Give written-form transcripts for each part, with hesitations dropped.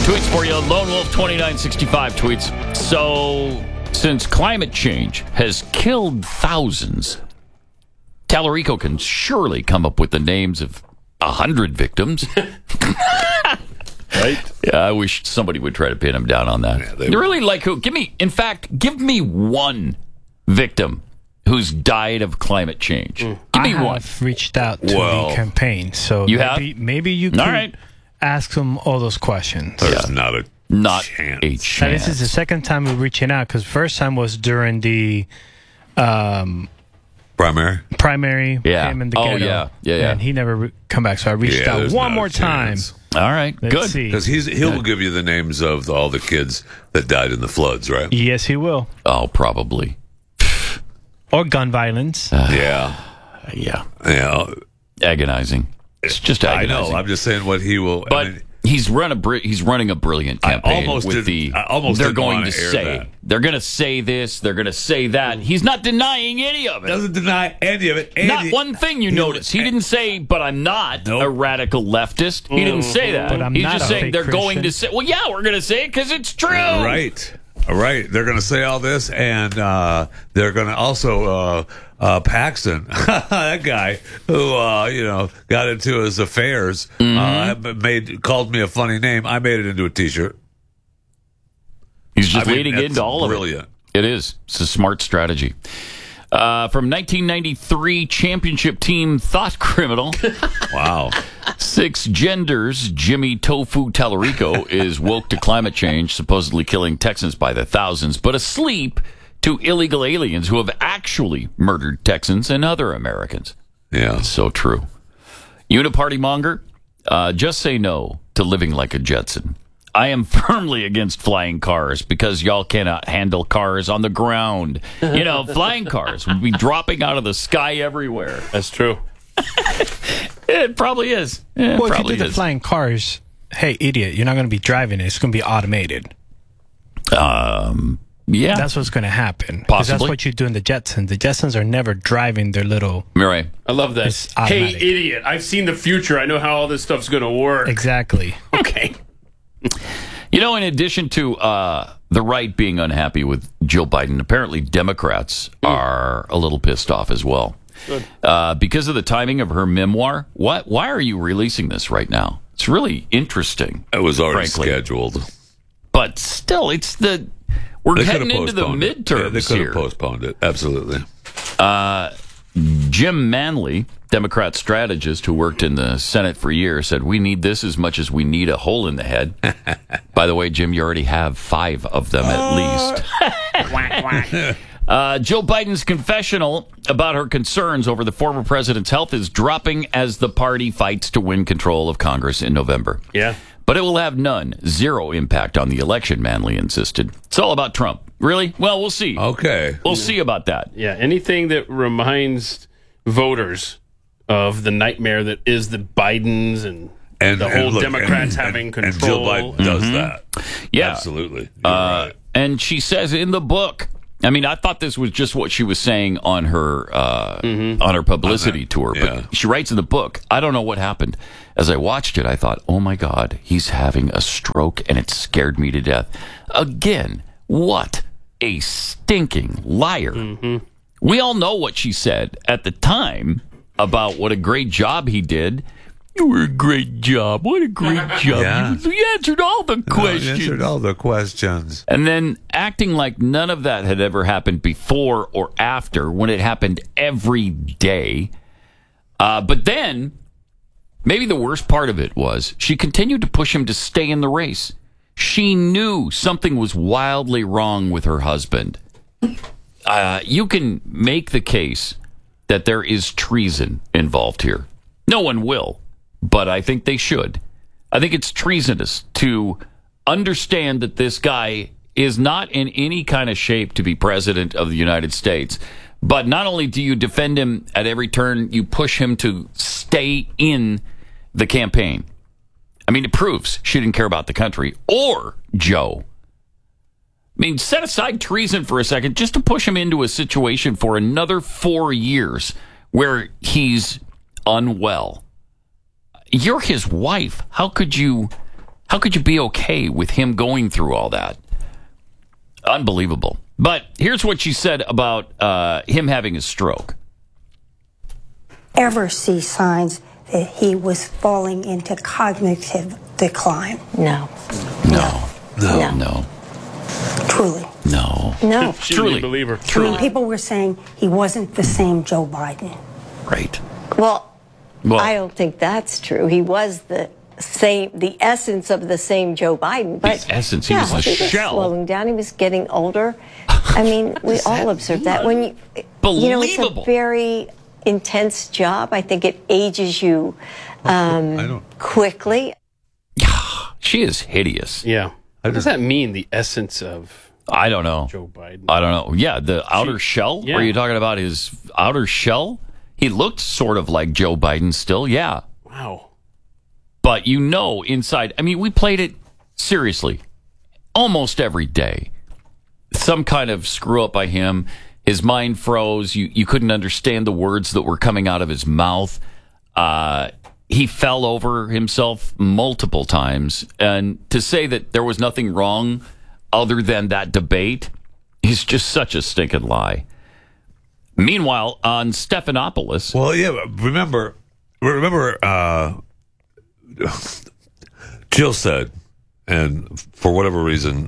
Tweets for you. Lone Wolf 2965 tweets. So, since climate change has killed thousands, Tallarico can surely come up with the names of 100 victims. Right? Yeah, I wish somebody would try to pin him down on that. Yeah, really like who? Give me one victim who's died of climate change. Give me one. I've reached out to the campaign, so maybe you can ask them all those questions. There's not a chance. Now, this is the second time we're reaching out, because first time was during the primary. Yeah. Him in the ghetto. Yeah. And he never come back, so I reached out one more time. All right, Let's good. Because he'll give you the names of all the kids that died in the floods, right? Yes, he will. Oh, probably. Or gun violence. Yeah. Agonizing. It's just agonizing. I know. I'm just saying what he will. But he's running a brilliant campaign. They're going to say this. They're going to say that. He's not denying any of it. Doesn't deny any of it. Not one thing you notice. He didn't say, "But I'm not a radical leftist." He didn't say that. He's just saying they're going to say. Well, yeah, we're going to say it because it's true. Right. They're going to say all this, and they're going to also Paxton, that guy who got into his affairs, called me a funny name. I made it into a T-shirt. He's just leading into all brilliant. of it. It is. It's a smart strategy. From 1993 championship team Thought Criminal. Wow. 6 genders, Jimmy Tofu Tallarico is woke to climate change, supposedly killing Texans by the thousands, but asleep to illegal aliens who have actually murdered Texans and other Americans. Yeah. It's so true. Uniparty monger, just say no to living like a Jetson. I am firmly against flying cars because y'all cannot handle cars on the ground. Flying cars would be dropping out of the sky everywhere. That's true. It probably is. Well, if you do the flying cars, hey, idiot, you're not going to be driving it. It's going to be automated. Yeah. That's what's going to happen. Possibly. Because that's what you do in the Jetsons. The Jetsons are never driving their little... Right. I love that. Hey, idiot, I've seen the future. I know how all this stuff's going to work. Exactly. Okay. In addition to the right being unhappy with Joe Biden, apparently Democrats are a little pissed off as well. Good. Because of the timing of her memoir. Why are you releasing this right now? It's really interesting. It was already scheduled. But still, we're heading into the midterms. They could have postponed it. Absolutely. Jim Manley, Democrat strategist who worked in the Senate for years, said, "We need this as much as we need a hole in the head." By the way, Jim, you already have 5 of them at least. Joe Biden's confessional about her concerns over the former president's health is dropping as the party fights to win control of Congress in November. Yeah. But it will have zero impact on the election, Manley insisted. It's all about Trump. Really? Well, we'll see. Okay. We'll see about that. Yeah, anything that reminds voters of the nightmare that is the Bidens and the whole Democrats having control. And Joe Biden does that. Yeah. Absolutely. Right. And she says in the book, I thought this was just what she was saying on her publicity tour, but she writes in the book, I don't know what happened. As I watched it, I thought, oh my God, he's having a stroke, and it scared me to death. Again, what a stinking liar. Mm-hmm. We all know what she said at the time about what a great job he did. You were a great job. What a great job. Yeah. You answered all the questions. And then acting like none of that had ever happened before or after, when it happened every day. But then, maybe the worst part of it was she continued to push him to stay in the race. She knew something was wildly wrong with her husband. You can make the case that there is treason involved here. No one will. But I think they should. I think it's treasonous to understand that this guy is not in any kind of shape to be president of the United States. But not only do you defend him at every turn, you push him to stay in the campaign. It proves she didn't care about the country or Joe. Set aside treason for a second just to push him into a situation for another 4 years where he's unwell. You're his wife. How could you How could you be okay with him going through all that? Unbelievable. But here's what she said about him having a stroke. Ever see signs that he was falling into cognitive decline? No. Truly. No. Truly believe her. Truly. People were saying he wasn't the same Joe Biden. Right. Well, I don't think that's true. He was the essence of the same Joe Biden. But the essence, he was a shell. Slowing down, he was getting older. I mean, we all observed that. When you it's a very intense job. I think it ages you quickly. She is hideous. Yeah. What does that mean, the essence of I don't know. Joe Biden? I don't know. Yeah, the outer shell? Yeah. Were you talking about his outer shell? He looked sort of like Joe Biden still, yeah. Wow. But inside, I mean, we played it seriously almost every day. Some kind of screw up by him. His mind froze. You couldn't understand the words that were coming out of his mouth. He fell over himself multiple times. And to say that there was nothing wrong other than that debate is just such a stinking lie. Meanwhile, on Stephanopoulos. Well, yeah, remember, Jill said, and for whatever reason,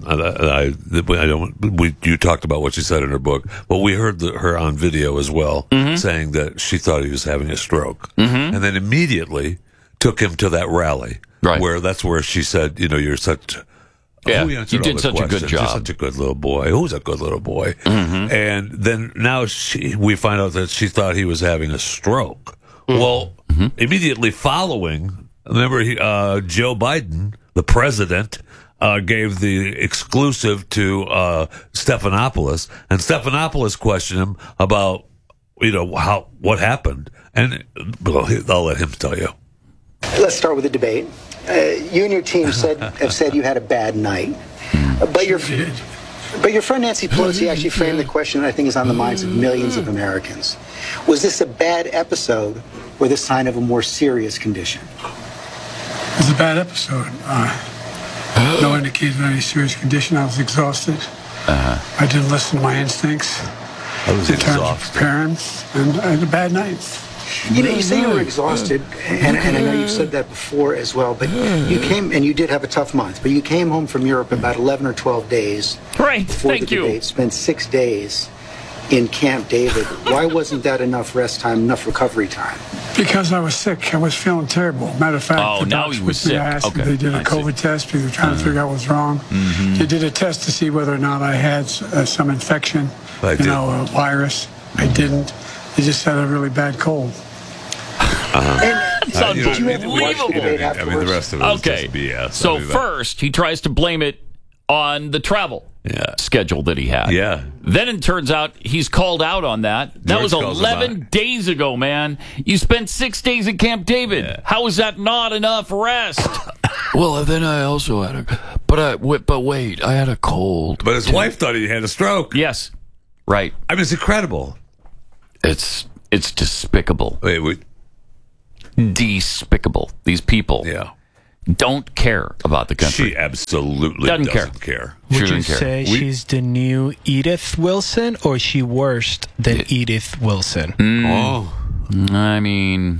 you talked about what she said in her book, but we heard her on video as well, saying that she thought he was having a stroke, and then immediately took him to that rally, right? That's where she said, you're such. Yeah, you did such a good job. You're such a good little boy. Who's a good little boy? And then now we find out that she thought he was having a stroke. Well, immediately following, remember, Joe Biden, the president, gave the exclusive to Stephanopoulos, and Stephanopoulos questioned him about, what happened, and I'll let him tell you. Let's start with the debate. You and your team have said you had a bad night, but your friend Nancy Pelosi actually framed the question that I think is on the minds of millions of Americans. Was this a bad episode or the sign of a more serious condition? It was a bad episode. No indication of any serious condition. I was exhausted. I didn't listen to my instincts. I was in terms of preparing, and I had a bad night. You say you were exhausted, and I know you've said that before as well, but you came, and you did have a tough month, but you came home from Europe about 11 or 12 days before the debate, spent 6 days in Camp David. Why wasn't that enough rest time, enough recovery time? Because I was sick. I was feeling terrible. Matter of fact, the now he was sick. They did a COVID test because they were trying to figure out what was wrong. They did a test to see whether or not I had some infection, a virus. I didn't. They just had a really bad cold. It's unbelievable. The rest of it is just BS. So first, he tries to blame it on the travel schedule that he had. Yeah. Then it turns out he's called out on that. That was 11 days ago, man. You spent 6 days at Camp David. Yeah. How is that not enough rest? Well, then I also had but wait, I had a cold. But his wife thought he had a stroke. Yes. Right. I mean, it's incredible. It's despicable. Despicable. These people don't care about the country. She absolutely doesn't care. Would you say she's the new Edith Wilson, or is she worse than Edith Wilson? I mean,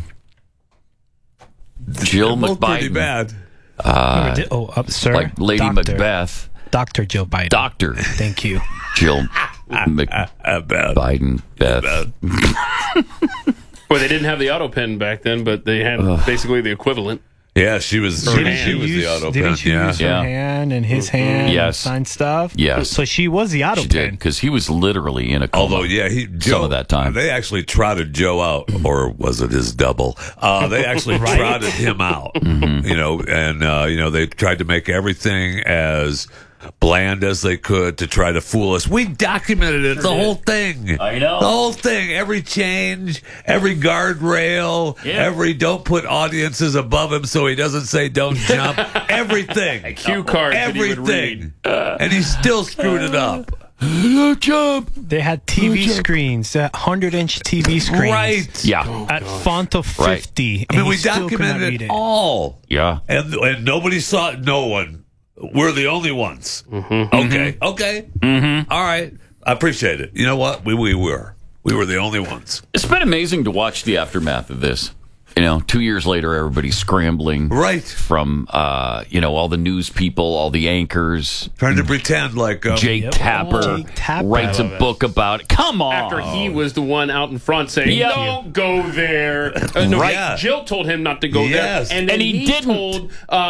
Jill McBiden. Pretty bad. Sir. Like Lady Macbeth. Dr. Joe Biden. Doctor. Thank you. Jill Biden. Beth. Well, they didn't have the auto pen back then, but they had basically the equivalent. Yeah, she was the auto pen. Didn't she use her hand and his hand and sign stuff? Yes. So she was the auto pen. She did, because he was literally in a coma. Although, some of that time. They actually trotted Joe out, or was it his double? They actually trotted him out, they tried to make everything as bland as they could to try to fool us. We documented it, the whole thing. I know. The whole thing, every change, every guardrail, every don't put audiences above him so he doesn't say don't jump, everything. A cue card everything. And he still screwed it up. They had TV screens, 100-inch TV screens. Right. Yeah. At font of 50. Right. I mean, we documented it all. Yeah. And nobody saw it. No one. We're the only ones. Mm-hmm. Okay. Mm-hmm. All right. I appreciate it. You know what? We were. We were the only ones. It's been amazing to watch the aftermath of this. 2 years later, everybody's scrambling. Right. From, all the news people, all the anchors. Trying to pretend like... Jake Tapper writes a book about it. Come on. After he was the one out in front saying, don't go there. No, right. Jill told him not to go there. And he didn't.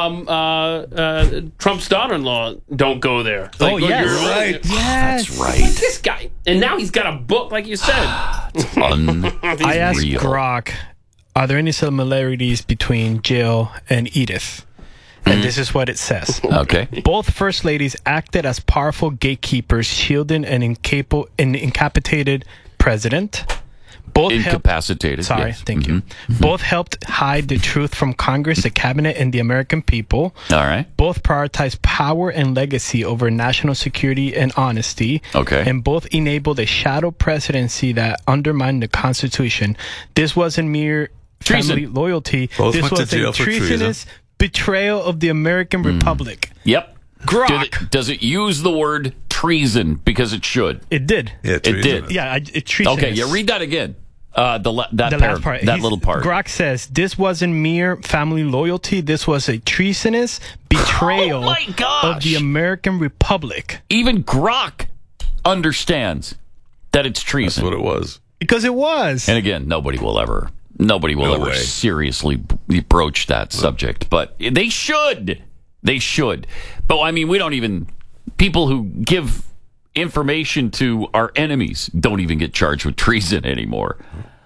Told Trump's daughter-in-law, don't go there. Like, yes. Right. Yes. That's right. This guy. And now he's got a book, like you said. It's unreal. I asked Grok, are there any similarities between Jill and Edith? And this is what it says. Okay. Both first ladies acted as powerful gatekeepers, shielding an incapacitated president. Both incapacitated. Thank you. Both helped hide the truth from Congress, the cabinet, and the American people. All right. Both prioritized power and legacy over national security and honesty. Okay. And both enabled a shadow presidency that undermined the Constitution. This wasn't mere family loyalty. This was a treasonous betrayal of the American Republic. Yep. Grok. Does it use the word treason? Because it should. It did. Yeah, it did. Yeah, it's treasonous. Okay, yeah, read that again. That last part. That little part. Grok says, this wasn't mere family loyalty. This was a treasonous betrayal of the American Republic. Even Grok understands that it's treason. That's what it was. Because it was. And again, nobody will ever seriously broach that subject. But they should. They should. But, I mean, people who give information to our enemies don't even get charged with treason anymore.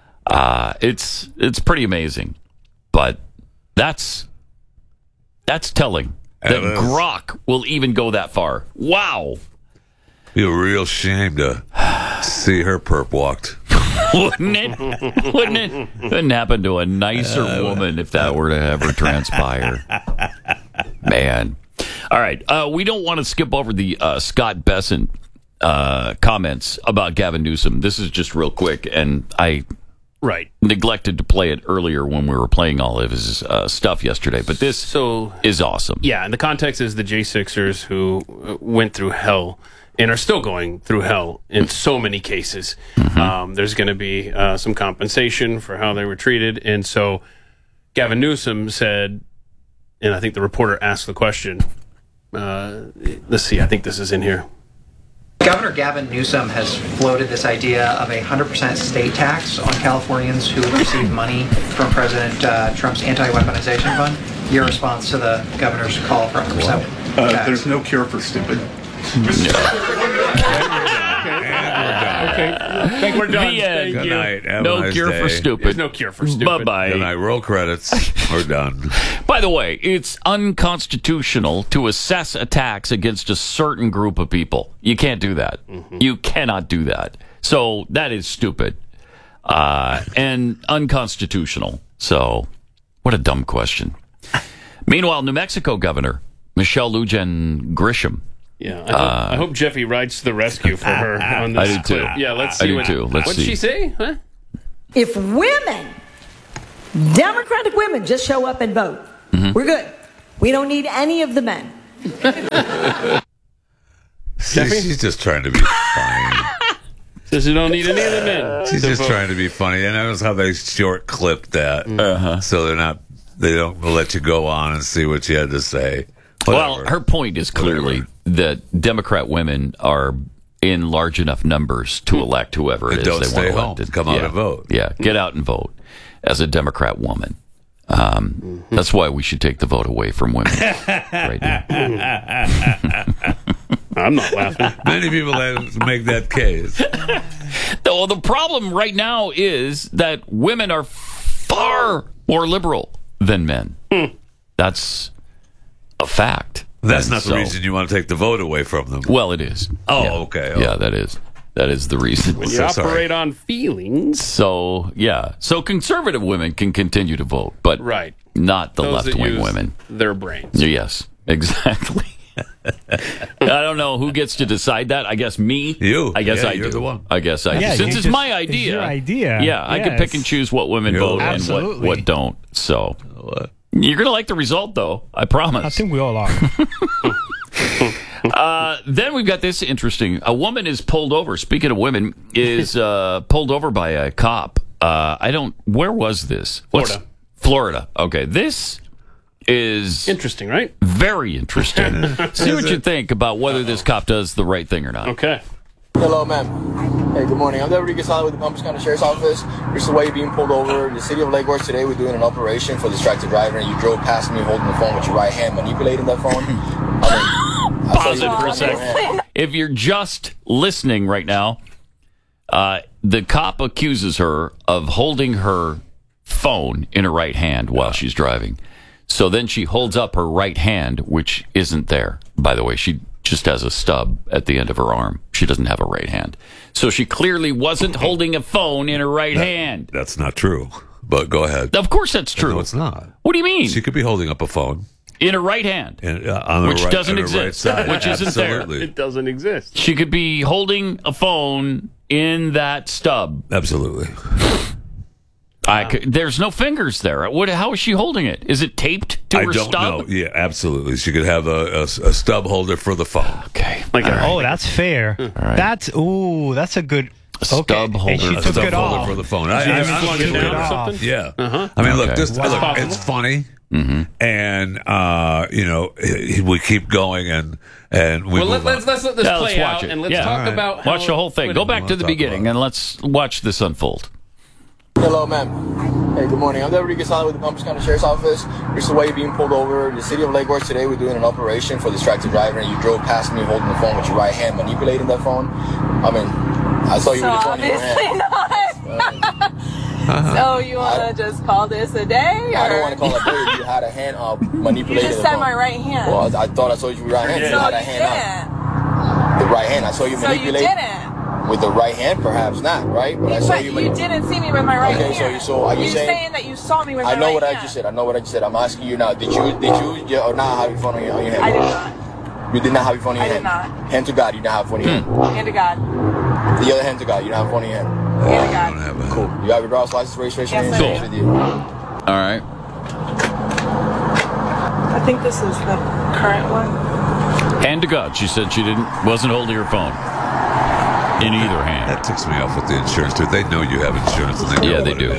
It's pretty amazing. But that's telling that Grok will even go that far. Wow. Be a real shame to see her perp walked. Wouldn't it? Couldn't happen to a nicer woman if that were to ever transpire. Man. All right. We don't want to skip over the Scott Bessent comments about Gavin Newsom. This is just real quick, and I neglected to play it earlier when we were playing all of his stuff yesterday, but this is awesome. Yeah, and the context is the J6ers who went through hell and are still going through hell in so many cases. There's going to be some compensation for how they were treated, and so Gavin Newsom said, and I think the reporter asked the question, let's see, I think this is in here. Governor Gavin Newsom has floated this idea of a 100% state tax on Californians who receive money from President Trump's anti-weaponization fund. Your response to the governor's call for 100% tax? There's no cure for stupid. Okay. I think we're done. Good night. No cure for stupid. There's no cure for stupid. Bye-bye. Good night. Roll credits. We're done. By the way, it's unconstitutional to assess a tax against a certain group of people. You can't do that. You cannot do that. So that is stupid and unconstitutional. So what a dumb question. Meanwhile, New Mexico Governor Michelle Lujan Grisham. Yeah, I hope Jeffy rides to the rescue for her on this I do clip. too. Yeah, let's see. Let's what did she say? Huh? If women, Democratic women, just show up and vote, we're good. We don't need any of the men. She's just trying to be funny. Says you don't need any of the men. She's just trying to be funny, and that was how they short clipped that, so they don't let you go on and see what you had to say. Whatever. Well, her point is clearly that Democrat women are in large enough numbers to elect whoever it is don't they stay want elected. Come out and vote. Yeah, get out and vote as a Democrat woman. That's why we should take the vote away from women right now. I'm not laughing. Many people make that case. Well, the problem right now is that women are far more liberal than men. That's a fact. That's not the reason you want to take the vote away from them. Well, it is. Oh, yeah. okay. Yeah, that is the reason. When you operate on feelings. So, yeah. So conservative women can continue to vote, but not the left-wing women. Their brains. Yes, exactly. I don't know who gets to decide that. I guess me. You. I guess you're the one. I guess I do. Since it's my idea. It's your idea. Yeah, I can pick and choose what women vote and what don't. So you're going to like the result, though. I promise. I think we all are. Then we've got this interesting. A woman is pulled over. Speaking of women, is pulled over by a cop. Where was this? Florida. Okay, this is interesting, right? Very interesting. See what you think about whether this cop does the right thing or not. Okay. Hello, ma'am. Hey, good morning. I'm Deputy Gasala with the Palm Beach County Sheriff's Office. Recently, while you're being pulled over in the city of Lake Worth today, we're doing an operation for distracted driver, and you drove past me holding the phone with your right hand, manipulating that phone. Pause it for a second. If you're just listening right now, the cop accuses her of holding her phone in her right hand while she's driving. So then she holds up her right hand, which isn't there. By the way, she just has a stub at the end of her arm. She doesn't have a right hand. So she clearly wasn't holding a phone in her right hand. That's not true. But go ahead. Of course that's true. No, it's not. What do you mean? She could be holding up a phone. In her right hand. Which doesn't exist. Which isn't there. It doesn't exist. She could be holding a phone in that stub. Absolutely. There's no fingers there. How is she holding it? Is it taped to her stub? I don't know. Yeah, absolutely. She could have a stub holder for the phone. Okay. Oh, that's fair. Right. That's a good stub holder. She took it off for the phone. Yeah. Uh-huh. I mean, look, it's funny. Mm-hmm. And we keep going and we let's let this play out and let's talk about watch the whole thing. Go back to the beginning and let's watch this unfold. Hello, ma'am. Hey, good morning. I'm Deputy Gasala with the Palm Beach County Sheriff's Office. Recently, while you're being pulled over in the city of Lake Worth today, we're doing an operation for distracted driver, and you drove past me holding the phone with your right hand, manipulating that phone. I mean, I saw you with the phone in your hand. Not. So you want to just call this a day? Or? I don't want to call it a day. You had a hand manipulated. You just said my right hand. Well, I thought I saw you with your right hand. So you had a you hand didn't. The right hand. I saw you manipulate. So you didn't. With the right hand, perhaps not, right? But I saw you. You didn't see me with my right hand. Okay, so are you saying that you saw me with my right hand? I know what I just said. I'm asking you now. Did you or not have your phone on your hand? I did not. You did not have your phone in your hand? I did not. Hand to God, you didn't have your phone in your hand? Hand to God. The other hand to God, you don't have your phone in your hand? Hand to God. Cool. You have your driver's license, registration, yes, insurance with you? All right. I think this is the current one. Hand to God. She said she wasn't holding her phone in either hand. That ticks me off with the insurance, dude. They know you have insurance. And they do.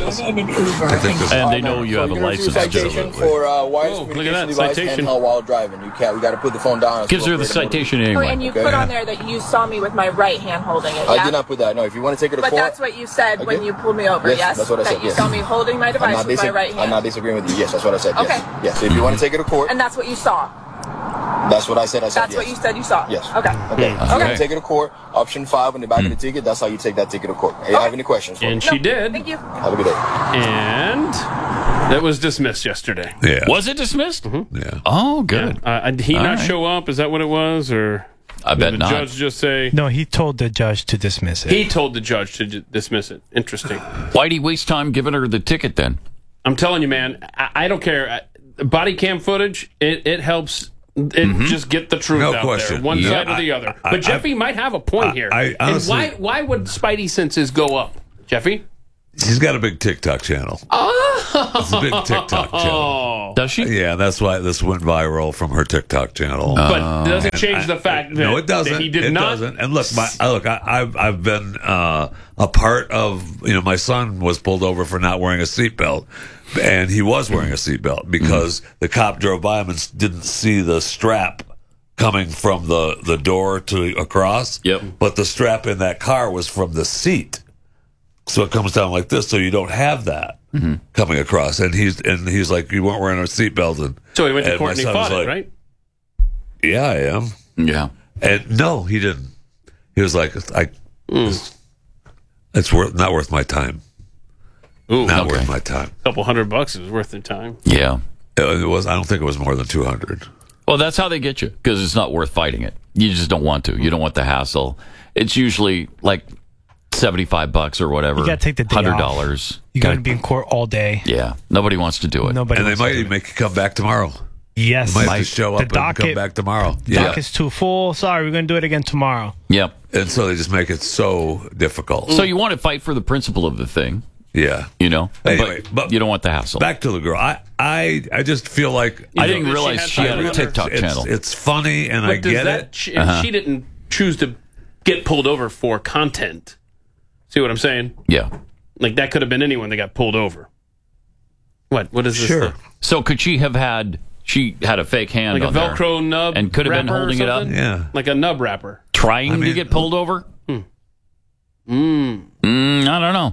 And they know you have a license. Citation for wireless communication device handheld while driving. We got to put the phone down. Gives her the citation anyway. And you put on there that you saw me with my right hand holding it. I did not put that. No, if you want to take it to court. But that's what you said when you pulled me over. Yes, that's what I said. That you saw me holding my device with my right hand. I'm not disagreeing with you. Yes, that's what I said. Okay. Yes. So if you want to take it to court. And that's what you have That's what I said. That's what you said you saw. Yes. Okay. If you want to take it to court, option 5 on the back of the ticket. That's how you take that ticket to court. Do you have any questions? And she did. Thank you. Have a good day. And that was dismissed yesterday. Yeah. Was it dismissed? Mm-hmm. Yeah. Oh, good. Did he not show up? Is that what it was, or? I bet not. Did the judge just say? No, he told the judge to dismiss it. He told the judge to dismiss it. Interesting. Why'd he waste time giving her the ticket then? I'm telling you, man. I don't care. Body cam footage. It helps. Just get the truth out there, one side or the other. But Jeffy might have a point here. Honestly, and why would Spidey senses go up, Jeffy? She's got a big TikTok channel. Oh, it's a big TikTok channel. Does she? Yeah, that's why this went viral from her TikTok channel. But it doesn't change the fact that no, it doesn't. That he did not. Doesn't. And look, I've been a part of. My son was pulled over for not wearing a seatbelt. And he was wearing a seatbelt because the cop drove by him and didn't see the strap coming from the door to across. Yep. But the strap in that car was from the seat. So it comes down like this, so you don't have that coming across. And he's like, you weren't wearing a seatbelt. And so he went to court and he fought it, right? Yeah, I am. Yeah. And no, he didn't. He was like, it's not worth my time. Ooh, not worth my time. A couple $100 is worth their time. Yeah. It was. I don't think it was more than 200. Well, that's how they get you, because it's not worth fighting it. You just don't want to. You don't want the hassle. It's usually like $75 or whatever. You got to take the day $100. Off. You got to be in court all day. Yeah. Nobody wants to do it. And they might even make you come back tomorrow. Yes. You might have to show up and come back tomorrow. Dock is too full. Sorry, we're going to do it again tomorrow. Yep. And so they just make it so difficult. So you want to fight for the principle of the thing. Yeah. Anyway, but you don't want the hassle. Back to the girl. I just feel like... I didn't realize she had a TikTok channel. It's funny, and I get it. She didn't choose to get pulled over for content. See what I'm saying? Yeah. Like, that could have been anyone that got pulled over. What is this? Sure. So could she have had... She had a fake hand like on a Velcro nub and could have been holding it up? Yeah. Like a nub wrapper. Trying to get pulled over? I don't know.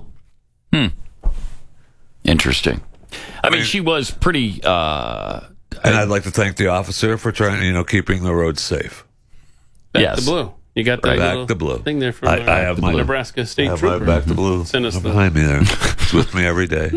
Interesting. I mean, she was pretty... and I'd like to thank the officer for trying, keeping the roads safe. Back to blue. You got that Back to blue thing there from I have my Nebraska State Trooper. Back to blue. Behind me there. It's with me every day.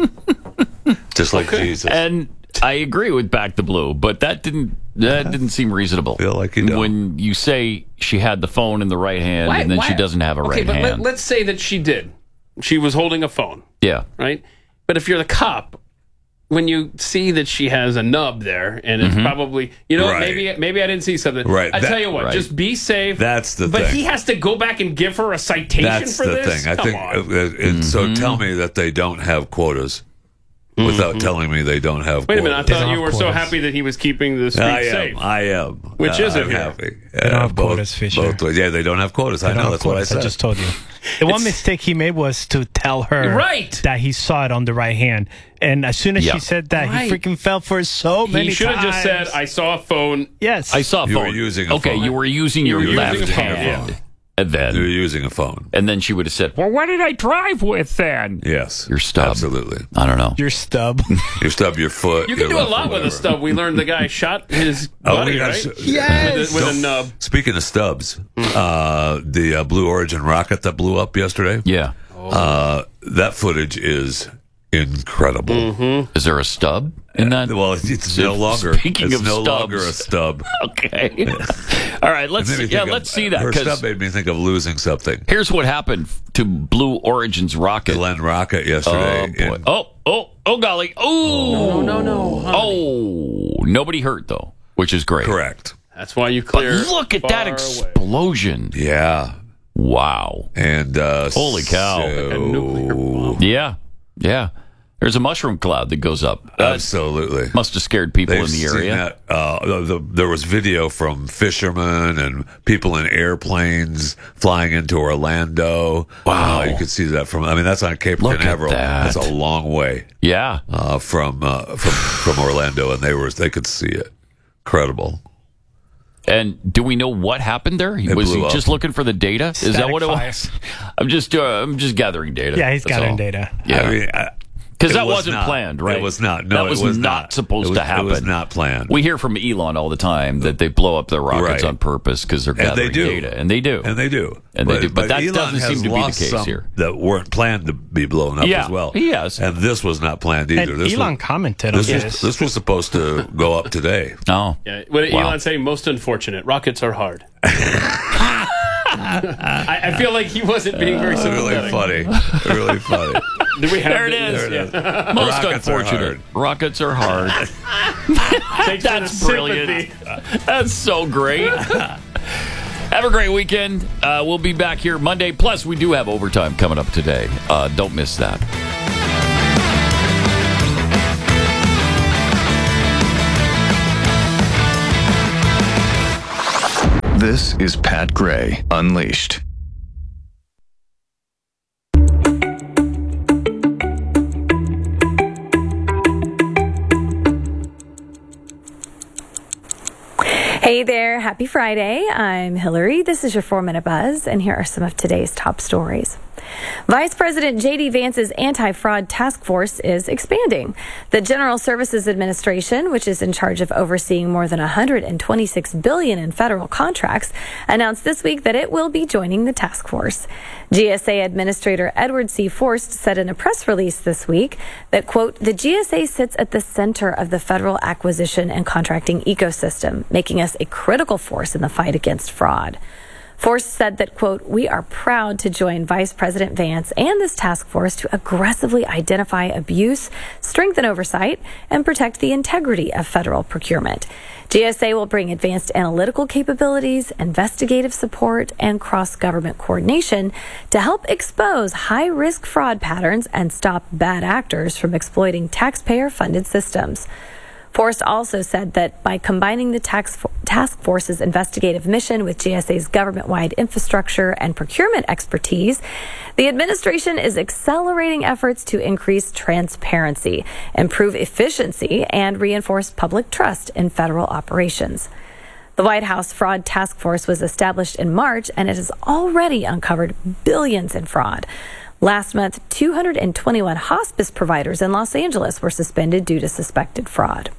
Just like Jesus. And I agree with Back to Blue, but that didn't seem reasonable. Feel like you don't. When you say she had the phone in the right hand and then she doesn't have a right hand. Okay, but let's say that she did. She was holding a phone. Yeah. Right? But if you're the cop, when you see that she has a nub there, and it's probably, maybe I didn't see something. Right. I tell you what, just be safe. That's the thing. But he has to go back and give her a citation for this? That's the thing. I think. So tell me that they don't have quotas. Without telling me they don't have quotas. Wait a minute, I thought you were so happy that he was keeping the street safe. I am. Which isn't I'm here. happy. They don't have quotas, Fisher. Both ways. Yeah, they don't have quotas. I know, that's what I said. I just told you. The one mistake he made was to tell her that he saw it on the right hand. And as soon as she said that, he freaking fell for it so many times. He should have just said, I saw a phone. Yes. I saw a phone. You were using a phone. Okay, you were using your left hand. And then you were using a phone. And then she would have said, well, what did I drive with then? Yes. Your stub. Absolutely. I don't know. Your stub. Your stub, your foot. You can do a lot with a stub. We learned the guy shot his buddy, right? Yes. With a nub. Speaking of stubs, the Blue Origin rocket that blew up yesterday. Yeah. That footage is incredible. Is there a stub in that? Well, it's no longer. Speaking of no stubs. longer a stub. Okay. All right. Let's see that. Her stub made me think of losing something. Here's what happened to Blue Origin's rocket. Glenn Rocket yesterday. Oh golly. Oh no. Oh, nobody hurt though, which is great. Correct. That's why you clear. But look at that explosion. Yeah. Wow. And holy cow. Like a nuclear bomb. Yeah. There's a mushroom cloud that goes up. Absolutely. Must have scared people in the area. There was video from fishermen and people in airplanes flying into Orlando. Wow. You could see that that's on Cape Canaveral. That's a long way. Yeah. From Orlando, and they could see it. Incredible. And do we know what happened there? Was he just looking for the data? Is that what it was? I'm just gathering data. Yeah, he's gathering data. Yeah. Because that wasn't planned, right? It was not. No, that was not supposed to happen. It was not planned. We hear from Elon all the time that they blow up their rockets on purpose because they're gathering data. And they do. And they do. But that Elon doesn't seem to be the case here. That weren't planned to be blown up as well. He has. And this was not planned either. And Elon commented on this. This was supposed to go up today. Oh. Yeah. What did Elon say? Most unfortunate. Rockets are hard. I feel like he wasn't being very sympathetic. Really funny. Do we have there it is. Yeah. Most unfortunate. Rockets are hard. That's brilliant. That's so great. Have a great weekend. We'll be back here Monday. Plus, we do have overtime coming up today. Don't miss that. This is Pat Gray Unleashed. Hey there, happy Friday. I'm Hillary. This is your 4-Minute Buzz, and here are some of today's top stories. Vice President J.D. Vance's anti-fraud task force is expanding. The General Services Administration, which is in charge of overseeing more than $126 billion in federal contracts, announced this week that it will be joining the task force. GSA Administrator Edward C. Forst said in a press release this week that, quote, the GSA sits at the center of the federal acquisition and contracting ecosystem, making us a critical force in the fight against fraud. Force said that, quote, we are proud to join Vice President Vance and this task force to aggressively identify abuse, strengthen oversight, and protect the integrity of federal procurement. GSA will bring advanced analytical capabilities, investigative support, and cross-government coordination to help expose high-risk fraud patterns and stop bad actors from exploiting taxpayer-funded systems. Forrest also said that by combining the task force's investigative mission with GSA's government-wide infrastructure and procurement expertise, the administration is accelerating efforts to increase transparency, improve efficiency, and reinforce public trust in federal operations. The White House Fraud Task Force was established in March, and it has already uncovered billions in fraud. Last month, 221 hospice providers in Los Angeles were suspended due to suspected fraud.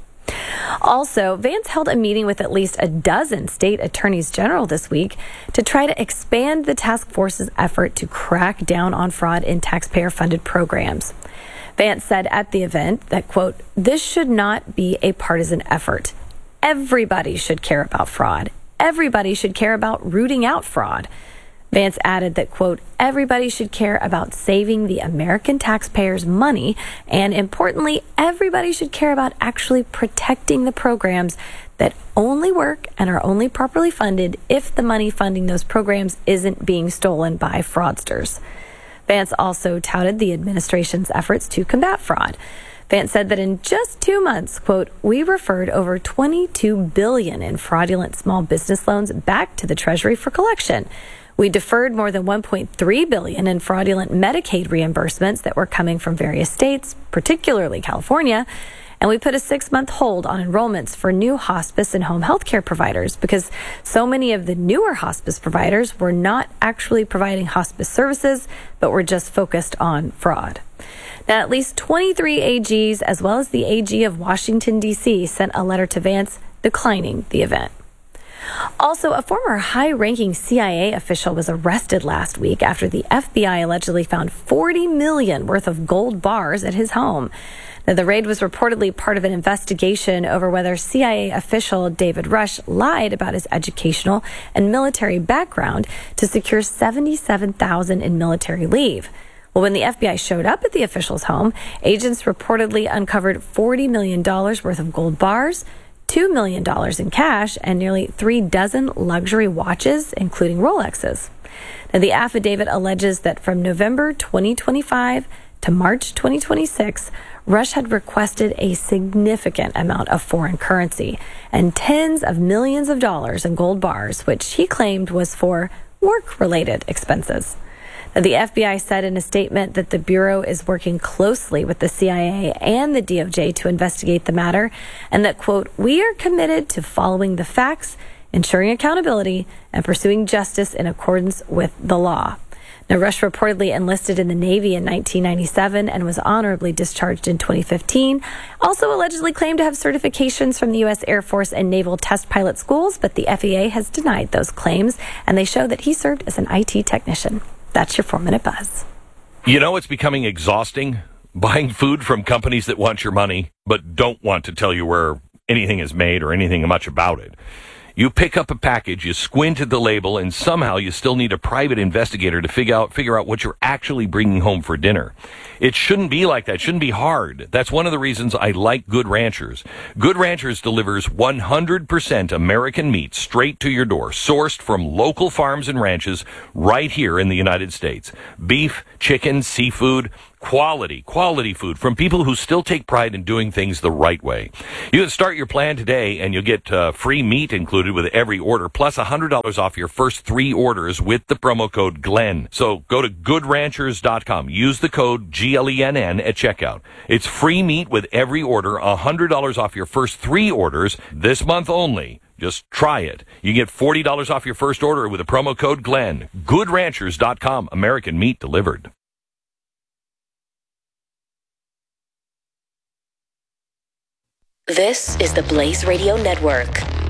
Also, Vance held a meeting with at least a dozen state attorneys general this week to try to expand the task force's effort to crack down on fraud in taxpayer-funded programs. Vance said at the event that, quote, this should not be a partisan effort. Everybody should care about fraud. Everybody should care about rooting out fraud. Vance added that, quote, everybody should care about saving the American taxpayers' money, and importantly, everybody should care about actually protecting the programs that only work and are only properly funded if the money funding those programs isn't being stolen by fraudsters. Vance also touted the administration's efforts to combat fraud. Vance said that in just 2 months, quote, we referred over $22 billion in fraudulent small business loans back to the Treasury for collection. We deferred more than $1.3 billion in fraudulent Medicaid reimbursements that were coming from various states, particularly California. And we put a 6-month hold on enrollments for new hospice and home health care providers because so many of the newer hospice providers were not actually providing hospice services, but were just focused on fraud. Now, at least 23 AGs, as well as the AG of Washington, D.C., sent a letter to Vance declining the event. Also, a former high-ranking CIA official was arrested last week after the FBI allegedly found $40 million worth of gold bars at his home. Now, the raid was reportedly part of an investigation over whether CIA official David Rush lied about his educational and military background to secure $77,000 in military leave. Well, when the FBI showed up at the official's home, agents reportedly uncovered $40 million worth of gold bars, $2 million in cash, and nearly 36 luxury watches, including Rolexes. Now, the affidavit alleges that from November 2025 to March 2026, Rush had requested a significant amount of foreign currency and tens of millions of dollars in gold bars, which he claimed was for work-related expenses. The FBI said in a statement that the Bureau is working closely with the CIA and the DOJ to investigate the matter, and that, quote, we are committed to following the facts, ensuring accountability, and pursuing justice in accordance with the law. Now, Rush reportedly enlisted in the Navy in 1997 and was honorably discharged in 2015. Also allegedly claimed to have certifications from the U.S. Air Force and Naval Test Pilot Schools, but the FAA has denied those claims, and they show that he served as an IT technician. That's your 4-Minute Buzz. You know, it's becoming exhausting buying food from companies that want your money, but don't want to tell you where anything is made or anything much about it. You pick up a package, you squint at the label, and somehow you still need a private investigator to figure out what you're actually bringing home for dinner. It shouldn't be like that. It shouldn't be hard. That's one of the reasons I like Good Ranchers. Good Ranchers delivers 100% American meat straight to your door, sourced from local farms and ranches right here in the United States. Beef, chicken, seafood, quality food from people who still take pride in doing things the right way. You can start your plan today and you'll get free meat included with every order, plus $100 off your first 3 orders with the promo code GLENN. So go to goodranchers.com. Use the code GLENN at checkout. It's free meat with every order, $100 off your first 3 orders this month only. Just try it. You get $40 off your first order with the promo code GLENN. Goodranchers.com. American meat delivered. This is the Blaze Radio Network.